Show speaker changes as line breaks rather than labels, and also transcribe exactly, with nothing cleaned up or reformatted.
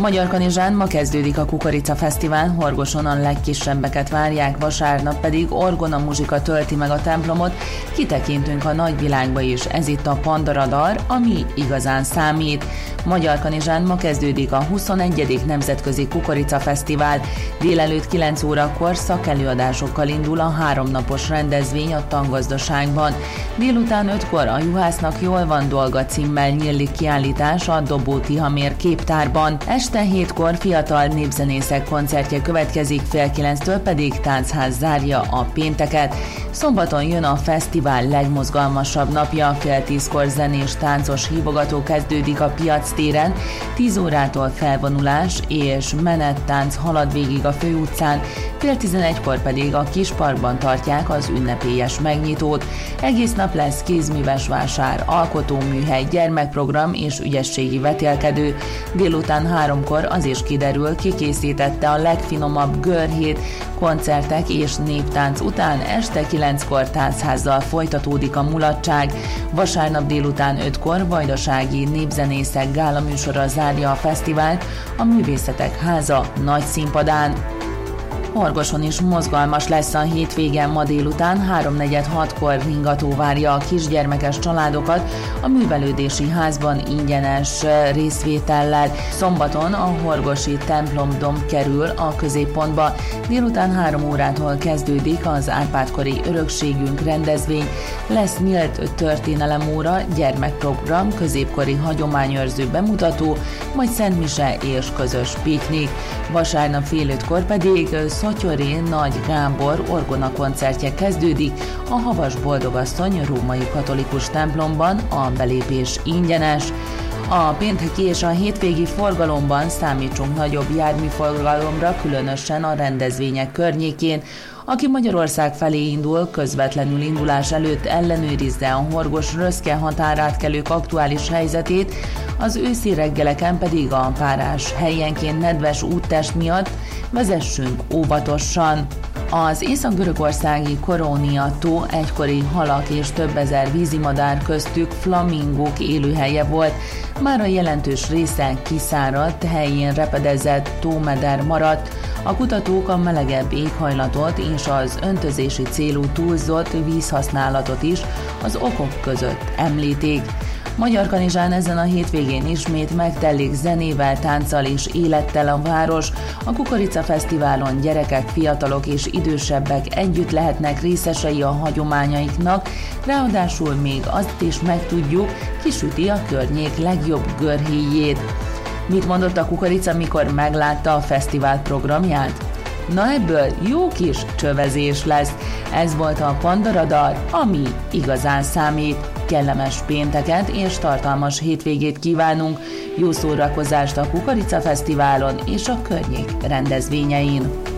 Magyarkanizsán ma kezdődik a Kukorica Fesztivál, Horgoson a legkisebbeket várják, vasárnap pedig orgona muzsika tölti meg a templomot, kitekintünk a nagyvilágba is, ez itt a Pandaradar, ami igazán számít. Magyarkanizsán ma kezdődik a huszonegyedik Nemzetközi Kukorica Fesztivál, délelőtt kilenc órakor szakelőadásokkal indul a háromnapos rendezvény a Tangazdaságban. Délután ötkor a Juhásznak jól van dolga címmel nyílik kiállítás a Dobó Tihamér képtárban. Este hétkor fiatal népzenészek koncertje következik, fél kilenctől pedig táncház zárja a pénteket. Szombaton jön a fesztivál legmozgalmasabb napja, fél tízkor zenés táncos hívogató kezdődik a Piac téren, tíz órától felvonulás és menettánc halad végig a főutcán, fél tizenegykor pedig a Kisparkban tartják az ünnepélyes megnyitót. Egész nap lesz kézműves vásár, alkotóműhely, gyermekprogram és ügyességi vetélkedő. Délután háromkor az is kiderül, ki készítette a legfinomabb görhét. Koncertek és néptánc után este kilenckor táncházzal folytatódik a mulatság. Vasárnap délután ötkor vajdasági népzenészek gálaműsora zárja a fesztivált a Művészetek Háza nagy színpadán. Horgoson is mozgalmas lesz a hétvégen, ma délután háromnegyed hatkor ringató várja a kisgyermekes családokat a művelődési házban ingyenes részvétellel. Szombaton a horgosi templomdom kerül a középpontba. Délután három órától kezdődik az Árpád-kori örökségünk rendezvény. Lesz nyílt történelemóra, gyermekprogram, középkori hagyományőrző bemutató, majd szentmise és közös piknik. Vasárnap fél ötkor pedig Szottyori Nagy Gábor orgona koncertje kezdődik a Havas Boldogasszony római katolikus templomban, a belépés ingyenes. A pénteki és a hétvégi forgalomban számítsunk nagyobb járműforgalomra, különösen a rendezvények környékén. Aki Magyarország felé indul, közvetlenül indulás előtt ellenőrizze a Horgos-Röszke határátkelők aktuális helyzetét, az őszi reggeleken pedig a párás helyenként nedves úttest miatt vezessünk óvatosan. Az észak-görögországi Korónia tó egykori halak és több ezer vízimadár, köztük flamingók élőhelye volt. Már a jelentős része kiszáradt, helyén repedezett tómeder maradt. A kutatók a melegebb éghajlatot és az öntözési célú túlzott vízhasználatot is az okok között említik. Magyarkanizsán ezen a hétvégén ismét megtelik zenével, tánccal és élettel a város. A Kukorica Fesztiválon gyerekek, fiatalok és idősebbek együtt lehetnek részesei a hagyományaiknak, ráadásul még azt is megtudjuk, ki süti a környék legjobb görhéjét. Mit mondott a Kukorica, mikor meglátta a fesztivál programját? Na ebből jó kis csövezés lesz. Ez volt a Pandaradar, ami igazán számít. Kellemes pénteket és tartalmas hétvégét kívánunk, jó szórakozást a Kukorica Fesztiválon és a környék rendezvényein.